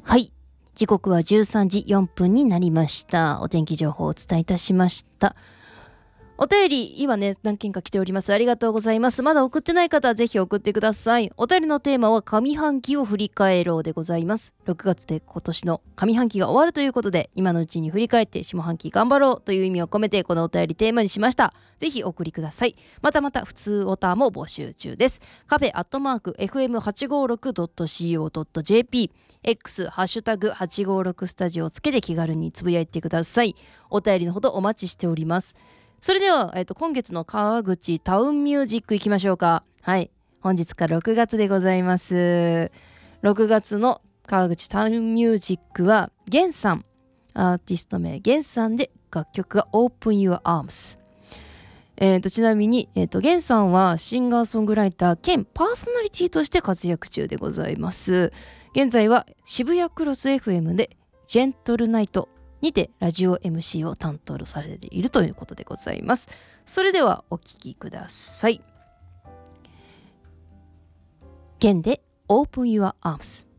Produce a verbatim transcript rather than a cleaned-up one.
はい、時刻はじゅうさんじよんぷんになりました。お天気情報をお伝えいたしました。お便り今ね何件か来ております。ありがとうございます。まだ送ってない方はぜひ送ってください。お便りのテーマは上半期を振り返ろうでございます。ろくがつで今年の上半期が終わるということで、今のうちに振り返って下半期頑張ろうという意味を込めてこのお便りテーマにしました。ぜひお送りください。またまた普通オタも募集中です。カフェアットマーク エフエムはちごろくドットシーオードットジェーピーX ハッシュタグはちごろくスタジオをつけて気軽につぶやいてください。お便りのほどお待ちしております。それでは、えーと、今月の川口タウンミュージックいきましょうか。はい、本日からろくがつでございます。ろくがつの川口タウンミュージックはゲンさん、アーティスト名ゲンさんで、楽曲が Open Your Arms。えー、とちなみに、えー、とゲンさんはシンガーソングライター兼パーソナリティとして活躍中でございます。現在は渋谷クロス エフエム でジェントルナイトにてラジオ エムシー を担当されているということでございます。それではお聴きください。ゲンで Open Your Arms。